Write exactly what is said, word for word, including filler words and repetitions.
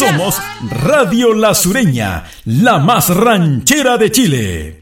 Somos Radio La Sureña, la más ranchera de Chile.